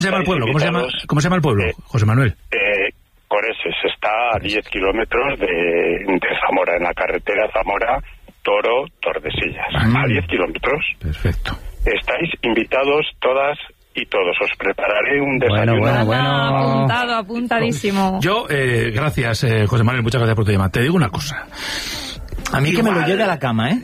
¿Cómo se llama el pueblo? ¿Cómo se llama el pueblo, José Manuel? Coreses, está a 10 kilómetros de Zamora, en la carretera Zamora-Toro-Tordesillas. A 10 kilómetros. Perfecto. Estáis invitados todas y todos. Os prepararé un desayuno. Bueno. Apuntadísimo. Yo, gracias, José Manuel, muchas gracias por tu llamada. Te digo una cosa. A mí que me lo lleve a la cama, ¿eh?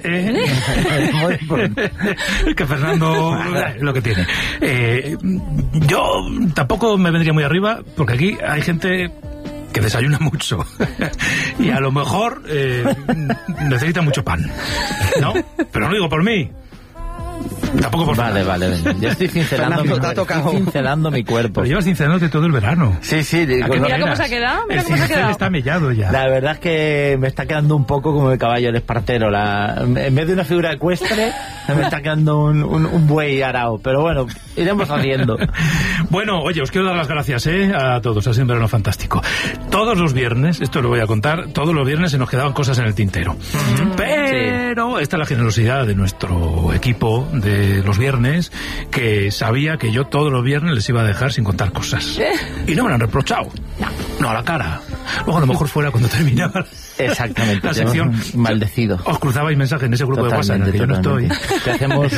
Que Fernando lo que tiene. Yo tampoco me vendría muy arriba, porque aquí hay gente que desayuna mucho y a lo mejor necesita mucho pan, ¿no? Pero no lo digo por mí. Tampoco por Vale. Yo estoy cincelando mi cuerpo. Pero llevas cincelándote todo el verano. Sí. Mira cómo se ha quedado. El cincel está mellado ya. La verdad es que me está quedando un poco como el caballo del Espartero. En vez de una figura ecuestre, me está quedando un buey arao. Pero bueno, iremos haciendo. Bueno, oye, os quiero dar las gracias a todos. Ha sido un verano fantástico. Todos los viernes, esto lo voy a contar, todos los viernes se nos quedaban cosas en el tintero. Pero esta es la generosidad de nuestro equipo de los viernes, que sabía que yo todos los viernes les iba a dejar sin contar cosas. Y no me lo han reprochado. No, a la cara. Luego a lo mejor fuera cuando terminaba exactamente, la sección. Maldecido. Os cruzabais mensajes en ese grupo de WhatsApp en el que yo no estoy. ¿Qué hacemos?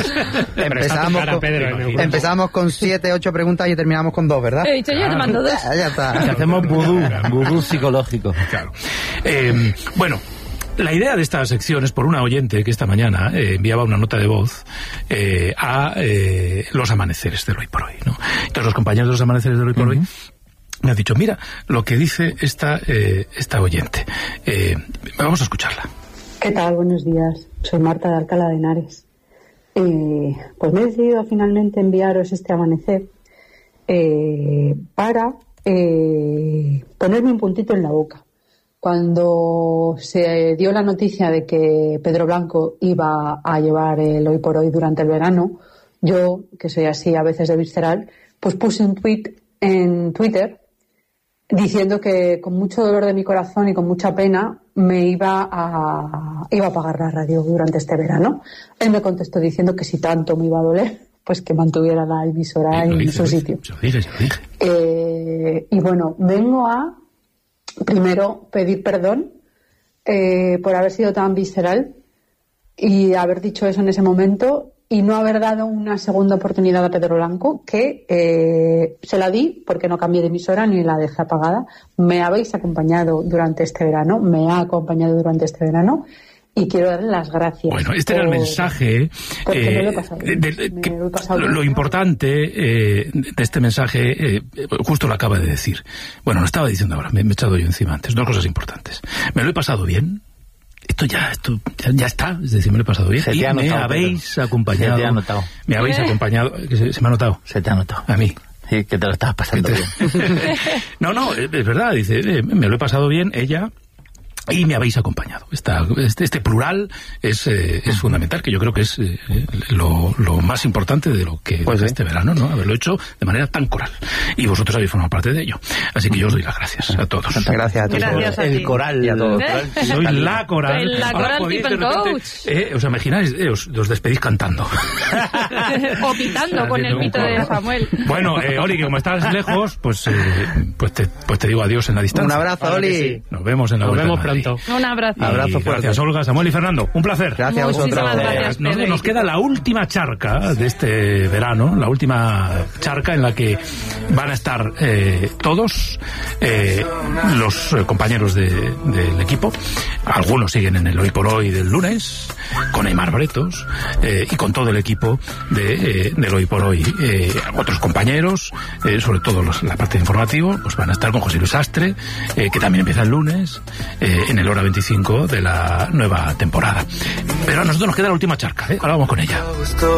Empezamos con 7, 8 preguntas y terminamos con 2, ¿verdad? He dicho yo, te mando 2. Ya está. Hacemos vudú psicológico. Claro. Bueno, la idea de esta sección es por una oyente que esta mañana enviaba una nota de voz a los amaneceres del Hoy por Hoy, ¿no? Entonces los compañeros de los amaneceres del Hoy por Hoy me han dicho, mira lo que dice esta oyente. Vamos a escucharla. ¿Qué tal? Buenos días. Soy Marta de Alcalá de Henares. Pues me he decidido finalmente enviaros este amanecer para ponerme un puntito en la boca. Cuando se dio la noticia de que Pedro Blanco iba a llevar el Hoy por Hoy durante el verano, yo, que soy así a veces de visceral, pues puse un tweet en Twitter diciendo que con mucho dolor de mi corazón y con mucha pena me iba a apagar la radio durante este verano. Él me contestó diciendo que si tanto me iba a doler, pues que mantuviera la emisora en su sitio. Yo lo dije. Y bueno, vengo a primero pedir perdón por haber sido tan visceral y haber dicho eso en ese momento y no haber dado una segunda oportunidad a Pedro Blanco, que se la di porque no cambié de emisora ni la dejé apagada. Me habéis acompañado durante este verano, me ha acompañado durante este verano y quiero darle las gracias. Bueno, este era el mensaje. Lo importante de este mensaje, justo lo acaba de decir. Bueno, lo estaba diciendo ahora, me he echado yo encima antes. 2 cosas importantes. Me lo he pasado bien. Esto ya está, es decir, me lo he pasado bien. Y me habéis acompañado. Se te ha notado. Me habéis acompañado. ¿Se me ha notado? Se te ha notado. A mí. Sí, que te lo estabas pasando bien. No, es verdad, dice, me lo he pasado bien, ella... Y me habéis acompañado. Este plural es fundamental, que yo creo que es lo más importante de lo que pues este verano, ¿no? Haberlo hecho de manera tan coral. Y vosotros habéis formado parte de ello. Así que yo os doy las gracias a todos. Muchas gracias a todos. Gracias a ti. El coral y a todos. Soy la coral. La coral people coach. ¿Os imagináis? Os despedís cantando. O pitando con el pito de Samuel. Bueno, Oli, que como estás lejos, pues te digo adiós en la distancia. Un abrazo, Oli. Nos vemos en la vuelta. Nos vemos pronto. Un abrazo. Abrazo fuerte. Gracias, Olga, Samuel y Fernando. Un placer. Gracias a vosotros. Gracias, Nos queda la última charca de este verano, la última charca en la que van a estar todos los compañeros del equipo. Algunos siguen en el Hoy por Hoy del lunes, con Aimar Bretos y con todo el equipo del Hoy por Hoy. Otros compañeros, sobre todo la parte de informativo, pues van a estar con José Luis Astre, que también empieza el lunes, en el hora 25 de la nueva temporada. Pero a nosotros nos queda la última charca, ahora vamos con ella.